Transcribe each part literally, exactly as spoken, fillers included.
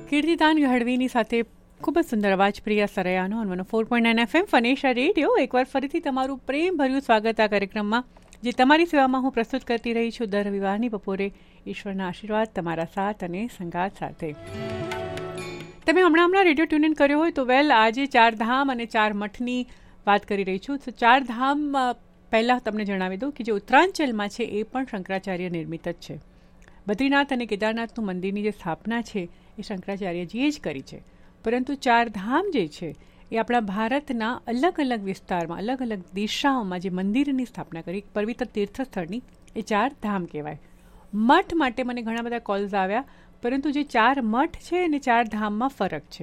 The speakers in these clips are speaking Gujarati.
કીર્તિદાન ગઢવીની સાથે ખૂબ જ સુંદર અવાજ Priya સરૈયાનો one four point nine F M ફનેશા radio. એકવાર ફરીથી તમારું પ્રેમભર્યું સ્વાગત આ કાર્યક્રમમાં, જે તમારી સેવામાં હું પ્રસ્તુત કરતી રહી છું દર રવિવારની બપોરે ઈશ્વરના આશીર્વાદ તમારા સાથ અને સંગાત સાથે. તમે હમણાં હમણાં રેડિયો ટ્યુન ઇન કર્યો હોય તો વેલ, આજે ચાર ધામ અને ચાર મઠની વાત કરી રહી છું. તો ચાર ધામ પહેલાં તમને જણાવી દઉં કે જે ઉત્તરાંચલમાં છે એ પણ શંકરાચાર્ય નિર્મિત જ છે. બદ્રીનાથ અને કેદારનાથનું મંદિરની જે સ્થાપના છે એ શંકરાચાર્યજીએ જ કરી છે. પરંતુ ચાર ધામ જે છે એ આપણા ભારતના અલગ અલગ વિસ્તારમાં, અલગ અલગ દિશાઓમાં જે મંદિરની સ્થાપના કરી, પવિત્ર તીર્થસ્થળની, એ ચાર ધામ કહેવાય. મઠ માટે મને ઘણા બધા કોલ્સ આવ્યા, પરંતુ જે ચાર મઠ છે અને ચાર ધામમાં ફરક છે.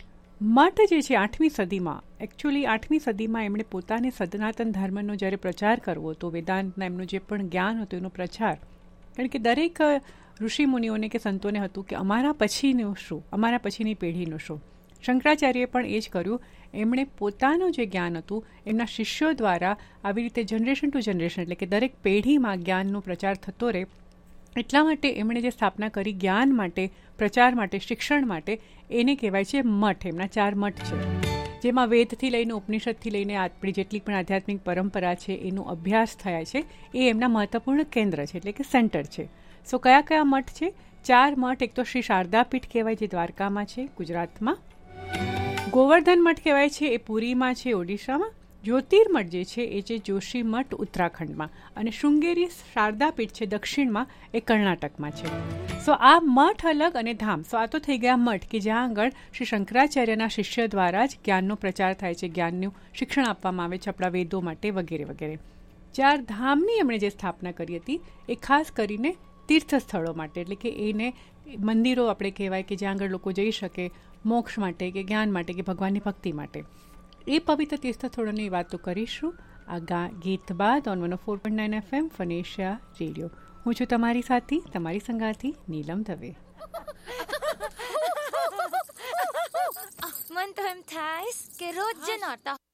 મઠ જે છે આઠમી સદીમાં, એકચ્યુઅલી આઠમી સદીમાં એમણે પોતાને સનાતન ધર્મનો જ્યારે પ્રચાર કરવો હતો, વેદાંતના એમનું જે પણ જ્ઞાન હતું એનો પ્રચાર, કારણ કે દરેક ઋષિમુનિઓને કે સંતોને હતું કે અમારા પછીનું શું, અમારા પછીની પેઢીનું શું. શંકરાચાર્યએ પણ એ જ કર્યું. એમણે પોતાનું જે જ્ઞાન હતું એમના શિષ્યો દ્વારા આવી રીતે જનરેશન ટુ જનરેશન, એટલે કે દરેક પેઢીમાં જ્ઞાનનો પ્રચાર થતો રહે, એટલા માટે એમણે જે સ્થાપના કરી જ્ઞાન માટે, પ્રચાર માટે, શિક્ષણ માટે, એને કહેવાય છે મઠ. એમના ચાર મઠ છે, જેમાં વેદથી લઈને ઉપનિષદથી લઈને આપણી જેટલી પણ આધ્યાત્મિક પરંપરા છે એનો અભ્યાસ થયા છે. એ એમના મહત્વપૂર્ણ કેન્દ્ર છે, એટલે કે સેન્ટર છે. સો કયા કયા મઠ છે? ચાર મઠ. એક તો શ્રી શારદા પીઠ કહેવાય, જે દ્વારકામાં છે, ગુજરાતમાં. ગોવર્ધન મઠ કહેવાય છે, એ પુરીમાં છે, ઓડિશામાં. જ્યોતિર્મઠ જે છે એ છે જોશી મઠ, ઉત્તરાખંડમાં. અને શૃંગેરી શારદા પીઠ છે દક્ષિણમાં, એ કર્ણાટકમાં છે. સો આ મઠ અલગ અને ધામ. સો આ તો થઈ ગયા મઠ, કે જ્યાં આગળ શ્રી શંકરાચાર્યના શિષ્ય દ્વારા જ જ્ઞાનનો પ્રચાર થાય છે, જ્ઞાનનું શિક્ષણ આપવામાં આવે છે આપણા વેદો માટે વગેરે વગેરે. ચાર ધામની એમણે જે સ્થાપના કરી હતી એ ખાસ કરીને તીર્થ સ્થળો માટે, એટલે કે એને મંદિરો આપણે કહેવાય કે જ્યાં આગળ લોકો જઈ શકે મોક્ષ માટે કે જ્ઞાન માટે કે ભગવાનની ભક્તિ માટે. એ પવિત્ર તીર્થ સ્થળોની વાતો કરીશું આ ગા ગીત બાદ on one four point nine F M ફનેશિયા radio. હું છું તમારી સાથી, તમારી સંગાથી નીલમ દવે. મન તો એમ થાય કે રોજ જનાતા